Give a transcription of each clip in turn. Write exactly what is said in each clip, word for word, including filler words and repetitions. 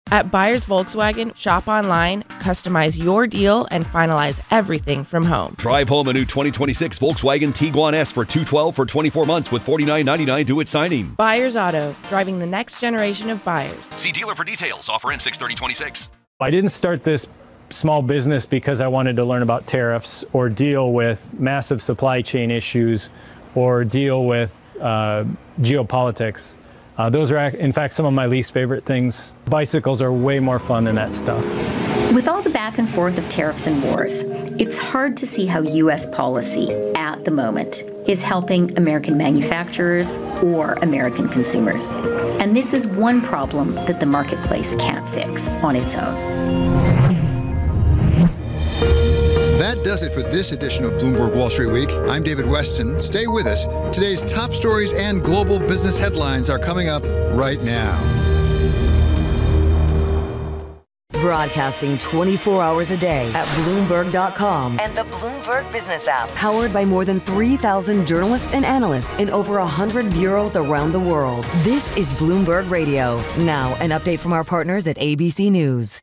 At Buyers Volkswagen, shop online, customize your deal, and finalize everything from home. Drive home a new twenty twenty-six Volkswagen Tiguan S for two hundred twelve dollars for twenty-four months with forty-nine ninety-nine due at signing. Buyers Auto, driving the next generation of buyers. See dealer for details. Offer in six thirty twenty-six. I didn't start this small business because I wanted to learn about tariffs or deal with massive supply chain issues or deal with uh, geopolitics. Uh, those are, in fact, some of my least favorite things. Bicycles are way more fun than that stuff. With all the back and forth of tariffs and wars, it's hard to see how U S policy at the moment is helping American manufacturers or American consumers. And this is one problem that the marketplace can't fix on its own. That does it for this edition of Bloomberg Wall Street Week. I'm David Weston. Stay with us. Today's top stories and global business headlines are coming up right now. Broadcasting twenty-four hours a day at Bloomberg dot com and the Bloomberg Business app. Powered by more than three thousand journalists and analysts in over one hundred bureaus around the world. This is Bloomberg Radio. Now, an update from our partners at A B C News.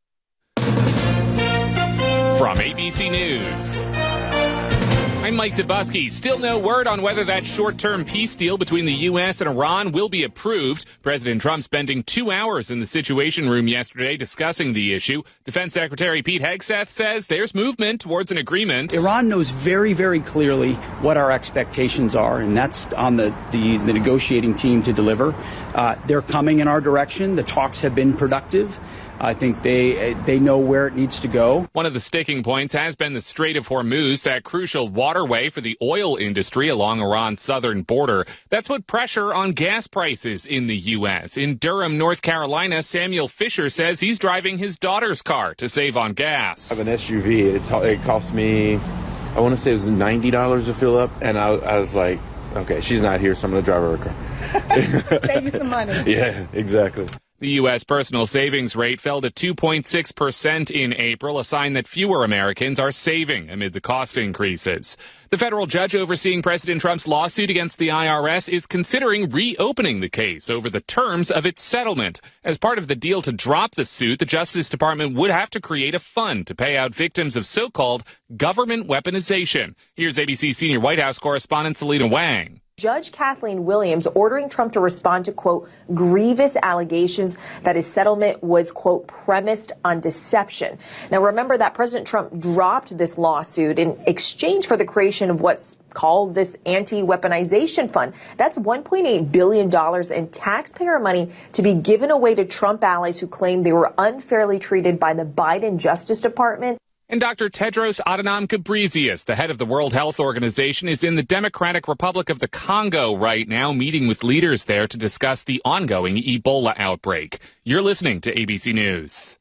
From A B C News, I'm Mike Dubusky. Still no word on whether that short-term peace deal between the U S and Iran will be approved. President Trump spending two hours in the Situation Room yesterday discussing the issue. Defense Secretary Pete Hegseth says there's movement towards an agreement. Iran knows very, very clearly what our expectations are, and that's on the, the, the negotiating team to deliver. Uh, they're coming in our direction. The talks have been productive. I think they they know where it needs to go. One of the sticking points has been the Strait of Hormuz, that crucial waterway for the oil industry along Iran's southern border. That's put pressure on gas prices in the U S. In Durham, North Carolina, Samuel Fisher says he's driving his daughter's car to save on gas. I have an S U V. It, it cost me, I want to say it was ninety dollars to fill up, and I, I was like, okay, she's not here, so I'm going to drive her car. Save you some money. Yeah, exactly. The U S personal savings rate fell to two point six percent in April, a sign that fewer Americans are saving amid the cost increases. The federal judge overseeing President Trump's lawsuit against the I R S is considering reopening the case over the terms of its settlement. As part of the deal to drop the suit, the Justice Department would have to create a fund to pay out victims of so-called government weaponization. Here's A B C senior White House correspondent Selena Wang. Judge Kathleen Williams ordering Trump to respond to, quote, grievous allegations that his settlement was, quote, premised on deception. Now, remember that President Trump dropped this lawsuit in exchange for the creation of what's called this anti-weaponization fund. That's one point eight billion dollars in taxpayer money to be given away to Trump allies who claim they were unfairly treated by the Biden Justice Department. And Doctor Tedros Adhanom Ghebreyesus, the head of the World Health Organization, is in the Democratic Republic of the Congo right now, meeting with leaders there to discuss the ongoing Ebola outbreak. You're listening to A B C News.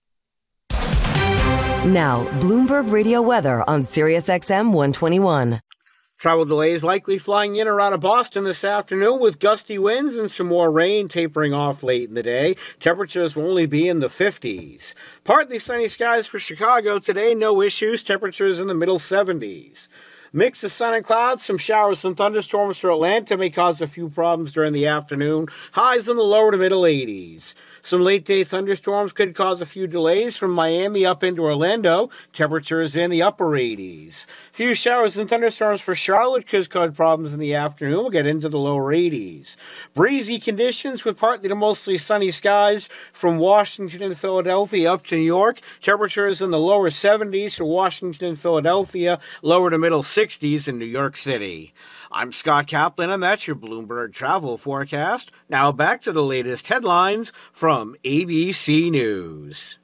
Now, Bloomberg Radio weather on Sirius X M one twenty-one. Travel delays likely flying in or out of Boston this afternoon with gusty winds and some more rain tapering off late in the day. Temperatures will only be in the fifties. Partly sunny skies for Chicago today, no issues. Temperatures in the middle seventies. Mix of sun and clouds, some showers and thunderstorms for Atlanta may cause a few problems during the afternoon. Highs in the lower to middle eighties. Some late-day thunderstorms could cause a few delays from Miami up into Orlando. Temperatures in the upper eighties. Few showers and thunderstorms for Charlotte could cause problems in the afternoon. We'll get into the lower eighties. Breezy conditions with partly to mostly sunny skies from Washington and Philadelphia up to New York. Temperatures in the lower seventies for Washington and Philadelphia, lower to middle sixties in New York City. I'm Scott Kaplan, and that's your Bloomberg travel forecast. Now back to the latest headlines from A B C News.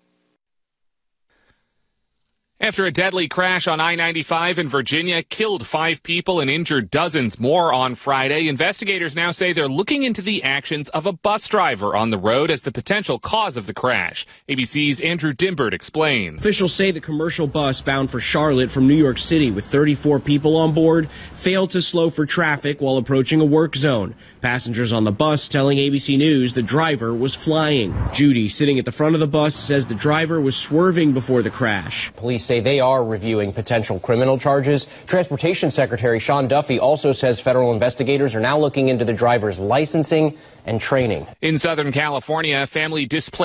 After a deadly crash on I ninety-five in Virginia killed five people and injured dozens more on Friday, investigators now say they're looking into the actions of a bus driver on the road as the potential cause of the crash. A B C's Andrew Dimbert explains. Officials say the commercial bus bound for Charlotte from New York City with thirty-four people on board failed to slow for traffic while approaching a work zone. Passengers on the bus telling A B C News the driver was flying. Judy, sitting at the front of the bus, says the driver was swerving before the crash. Police say they are reviewing potential criminal charges. Transportation Secretary Sean Duffy also says federal investigators are now looking into the driver's licensing and training. In Southern California, a family displaced